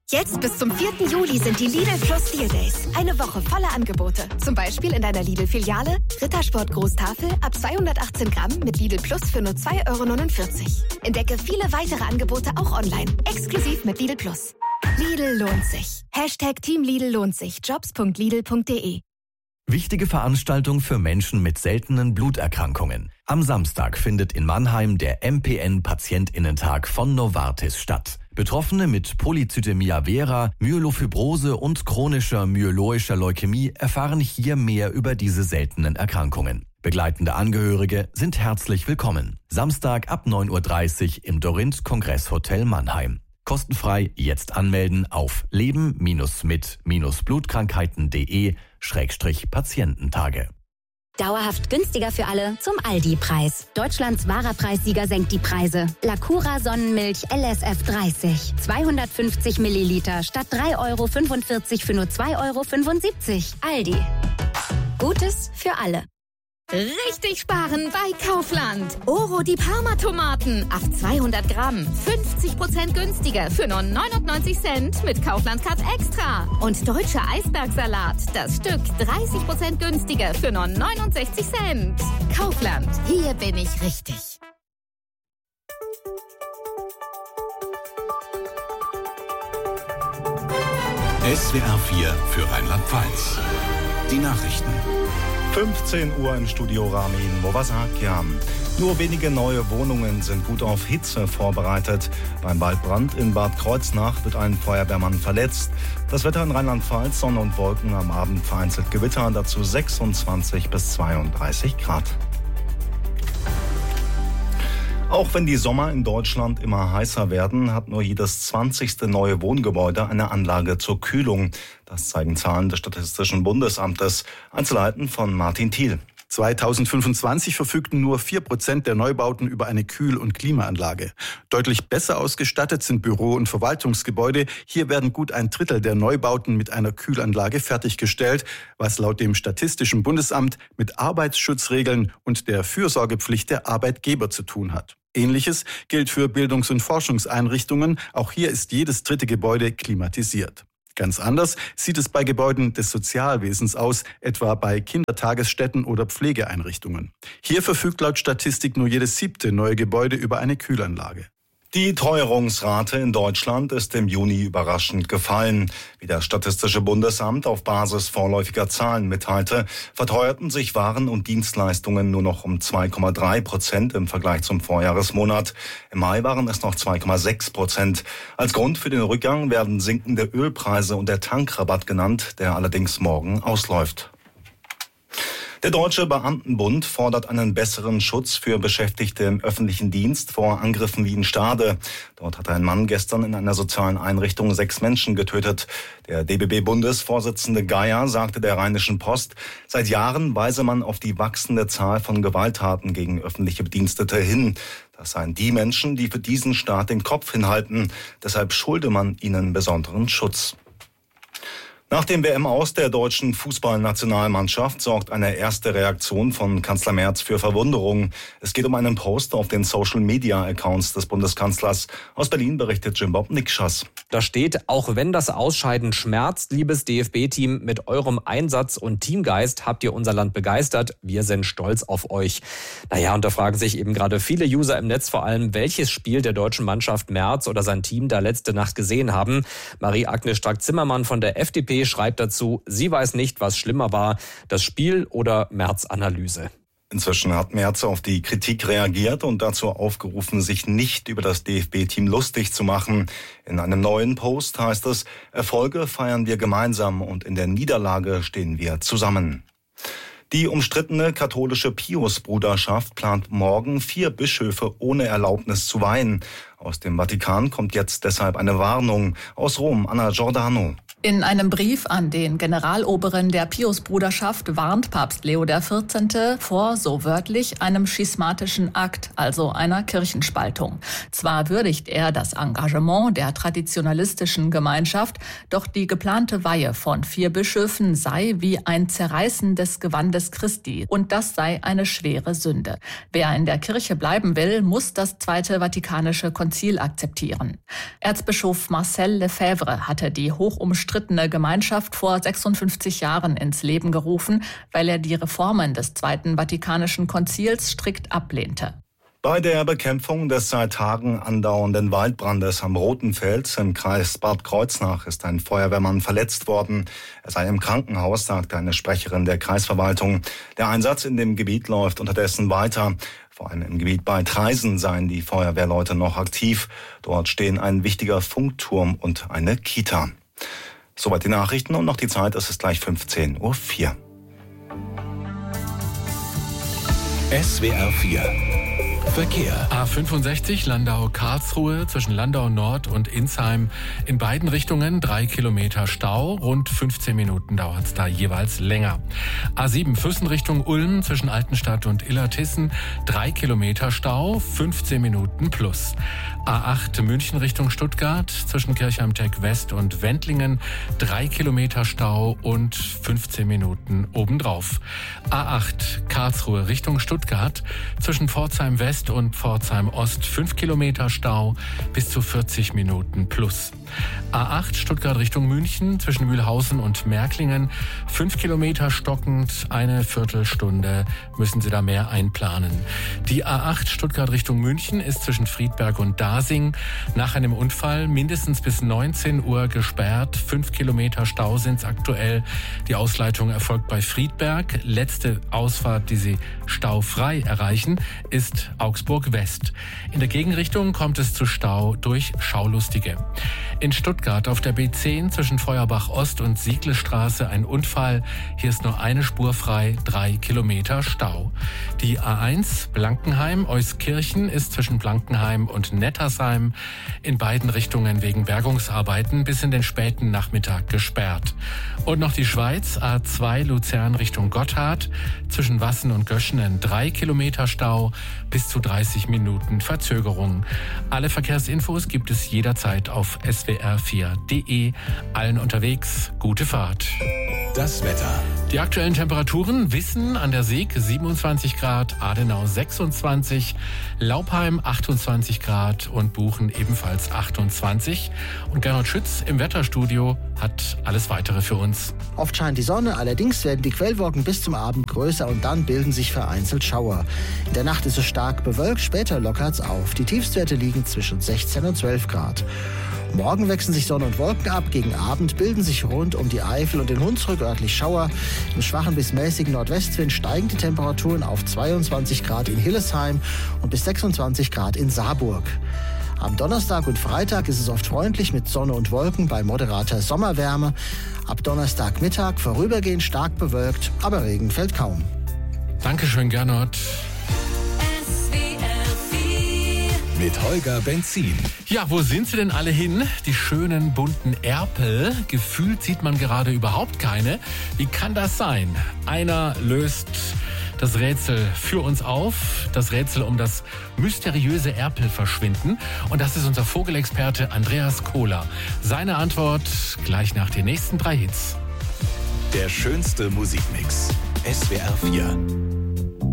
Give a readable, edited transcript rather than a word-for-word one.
Jetzt bis zum 4. Juli sind die Lidl Plus Deal Days. Eine Woche voller Angebote. Zum Beispiel in deiner Lidl-Filiale Rittersport Großtafel ab 218 Gramm mit Lidl Plus für nur 2,49 €. Entdecke viele weitere Angebote auch online. Exklusiv mit Lidl Plus. Lidl lohnt sich. #Team Lidl lohnt sich. Jobs.lidl.de. Wichtige Veranstaltung für Menschen mit seltenen Bluterkrankungen. Am Samstag findet in Mannheim der MPN-Patientinnentag von Novartis statt. Betroffene mit Polycythemia vera, Myelofibrose und chronischer myeloischer Leukämie erfahren hier mehr über diese seltenen Erkrankungen. Begleitende Angehörige sind herzlich willkommen. Samstag ab 9:30 Uhr im Dorint Kongresshotel Mannheim. Kostenfrei jetzt anmelden auf leben-mit-blutkrankheiten.de/Patiententage. Dauerhaft günstiger für alle zum Aldi-Preis. Deutschlands wahrer Preissieger senkt die Preise. Lacura Sonnenmilch LSF 30. 250 Milliliter statt 3,45 € für nur 2,75 €. Aldi. Gutes für alle. Richtig sparen bei Kaufland. Oro die Parma-Tomaten auf 200 Gramm. 50% günstiger für nur 99 Cent mit Kaufland Card Extra. Und deutscher Eisbergsalat. Das Stück 30% günstiger für nur 69 Cent. Kaufland. Hier bin ich richtig. SWR 4 für Rheinland-Pfalz. Die Nachrichten. 15 Uhr im Studio Ramin Movasakian. Nur wenige neue Wohnungen sind gut auf Hitze vorbereitet. Beim Waldbrand in Bad Kreuznach wird ein Feuerwehrmann verletzt. Das Wetter in Rheinland-Pfalz, Sonne und Wolken, am Abend vereinzelt Gewitter, dazu 26 bis 32 Grad. Auch wenn die Sommer in Deutschland immer heißer werden, hat nur jedes 20. neue Wohngebäude eine Anlage zur Kühlung. Das zeigen Zahlen des Statistischen Bundesamtes. Einzelheiten von Martin Thiel. 2025 verfügten nur 4% der Neubauten über eine Kühl- und Klimaanlage. Deutlich besser ausgestattet sind Büro- und Verwaltungsgebäude. Hier werden gut ein Drittel der Neubauten mit einer Kühlanlage fertiggestellt, was laut dem Statistischen Bundesamt mit Arbeitsschutzregeln und der Fürsorgepflicht der Arbeitgeber zu tun hat. Ähnliches gilt für Bildungs- und Forschungseinrichtungen. Auch hier ist jedes dritte Gebäude klimatisiert. Ganz anders sieht es bei Gebäuden des Sozialwesens aus, etwa bei Kindertagesstätten oder Pflegeeinrichtungen. Hier verfügt laut Statistik nur jedes 7. neue Gebäude über eine Kühlanlage. Die Teuerungsrate in Deutschland ist im Juni überraschend gefallen. Wie das Statistische Bundesamt auf Basis vorläufiger Zahlen mitteilte, verteuerten sich Waren und Dienstleistungen nur noch um 2,3% im Vergleich zum Vorjahresmonat. Im Mai waren es noch 2,6%. Als Grund für den Rückgang werden sinkende Ölpreise und der Tankrabatt genannt, der allerdings morgen ausläuft. Der Deutsche Beamtenbund fordert einen besseren Schutz für Beschäftigte im öffentlichen Dienst vor Angriffen wie in Stade. Dort hat ein Mann gestern in einer sozialen Einrichtung 6 Menschen getötet. Der DBB-Bundesvorsitzende Geier sagte der Rheinischen Post, seit Jahren weise man auf die wachsende Zahl von Gewalttaten gegen öffentliche Bedienstete hin. Das seien die Menschen, die für diesen Staat den Kopf hinhalten. Deshalb schulde man ihnen besonderen Schutz. Nach dem WM-Aus der deutschen Fußballnationalmannschaft sorgt eine erste Reaktion von Kanzler Merz für Verwunderung. Es geht um einen Post auf den Social-Media-Accounts des Bundeskanzlers. Aus Berlin berichtet Jim-Bob Nikschas. Da steht, auch wenn das Ausscheiden schmerzt, liebes DFB-Team, mit eurem Einsatz und Teamgeist habt ihr unser Land begeistert. Wir sind stolz auf euch. Naja, und da fragen sich eben gerade viele User im Netz vor allem, welches Spiel der deutschen Mannschaft Merz oder sein Team da letzte Nacht gesehen haben. Marie-Agnes Strack-Zimmermann von der FDP schreibt dazu, sie weiß nicht, was schlimmer war, das Spiel oder Merz-Analyse. Inzwischen hat Merz auf die Kritik reagiert und dazu aufgerufen, sich nicht über das DFB-Team lustig zu machen. In einem neuen Post heißt es, Erfolge feiern wir gemeinsam und in der Niederlage stehen wir zusammen. Die umstrittene katholische Pius-Bruderschaft plant morgen 4 Bischöfe ohne Erlaubnis zu weihen. Aus dem Vatikan kommt jetzt deshalb eine Warnung. Aus Rom, Anna Giordano. In einem Brief an den Generaloberen der Piusbruderschaft warnt Papst Leo XIV. Vor, so wörtlich, einem schismatischen Akt, also einer Kirchenspaltung. Zwar würdigt er das Engagement der traditionalistischen Gemeinschaft, doch die geplante Weihe von 4 Bischöfen sei wie ein Zerreißen des Gewandes Christi und das sei eine schwere Sünde. Wer in der Kirche bleiben will, muss das Zweite Vatikanische Konzil akzeptieren. Erzbischof Marcel Lefebvre hatte die hochumstrittene Gemeinschaft vor 56 Jahren ins Leben gerufen, weil er die Reformen des Zweiten Vatikanischen Konzils strikt ablehnte. Bei der Bekämpfung des seit Tagen andauernden Waldbrandes am Rotenfels im Kreis Bad Kreuznach ist ein Feuerwehrmann verletzt worden. Er sei im Krankenhaus, sagte eine Sprecherin der Kreisverwaltung. Der Einsatz in dem Gebiet läuft unterdessen weiter. Vor allem im Gebiet bei Traisen seien die Feuerwehrleute noch aktiv. Dort stehen ein wichtiger Funkturm und eine Kita. Soweit die Nachrichten und noch die Zeit, es ist gleich 15:04 Uhr. SWR 4 Verkehr. A65 Landau-Karlsruhe zwischen Landau Nord und Insheim in beiden Richtungen 3 Kilometer Stau. Rund 15 Minuten dauert es da jeweils länger. A7 Füssen Richtung Ulm zwischen Altenstadt und Illertissen 3 Kilometer Stau, 15 Minuten plus. A8 München Richtung Stuttgart zwischen Kirchheim-Teck West und Wendlingen 3 Kilometer Stau und 15 Minuten obendrauf. A8 Karlsruhe Richtung Stuttgart zwischen Pforzheim West und Pforzheim Ost 5 Kilometer Stau bis zu 40 Minuten plus. A8 Stuttgart Richtung München zwischen Mühlhausen und Märklingen 5 Kilometer stockend, eine Viertelstunde müssen Sie da mehr einplanen. Die A8 Stuttgart Richtung München ist zwischen Friedberg und Dasing nach einem Unfall mindestens bis 19 Uhr gesperrt. 5 Kilometer Stau sind es aktuell. Die Ausleitung erfolgt bei Friedberg. Letzte Ausfahrt, die Sie staufrei erreichen, ist Augsburg West. In der Gegenrichtung kommt es zu Stau durch Schaulustige. In Stuttgart auf der B10 zwischen Feuerbach Ost und Sieglestraße ein Unfall. Hier ist nur eine Spur frei, 3 Kilometer Stau. Die A1 Blankenheim-Euskirchen ist zwischen Blankenheim und Nettersheim in beiden Richtungen wegen Bergungsarbeiten bis in den späten Nachmittag gesperrt. Und noch die Schweiz, A2 Luzern Richtung Gotthard zwischen Wassen und Göschenen 3 Kilometer Stau, bis zu 30 Minuten Verzögerung. Alle Verkehrsinfos gibt es jederzeit auf swr4.de. Allen unterwegs, gute Fahrt. Das Wetter. Die aktuellen Temperaturen: Wissen an der Sieg 27 Grad, Adenau 26, Laupheim 28 Grad und Buchen ebenfalls 28. Und Gernot Schütz im Wetterstudio hat alles Weitere für uns. Oft scheint die Sonne, allerdings werden die Quellwolken bis zum Abend größer und dann bilden sich vereinzelt Schauer. In der Nacht ist es stark bewölkt, später lockert's auf. Die Tiefstwerte liegen zwischen 16 und 12 Grad. Morgen wechseln sich Sonne und Wolken ab. Gegen Abend bilden sich rund um die Eifel und den Hunsrück örtlich Schauer. Im schwachen bis mäßigen Nordwestwind steigen die Temperaturen auf 22 Grad in Hillesheim und bis 26 Grad in Saarburg. Am Donnerstag und Freitag ist es oft freundlich mit Sonne und Wolken bei moderater Sommerwärme. Ab Donnerstagmittag vorübergehend stark bewölkt, aber Regen fällt kaum. Dankeschön, Gernot. Mit Holger Benzin. Ja, wo sind sie denn alle hin? Die schönen bunten Erpel. Gefühlt sieht man gerade überhaupt keine. Wie kann das sein? Einer löst das Rätsel für uns auf. Das Rätsel um das mysteriöse Erpelverschwinden. Und das ist unser Vogelexperte Andreas Kohler. Seine Antwort gleich nach den nächsten 3 Hits. Der schönste Musikmix. SWR 4.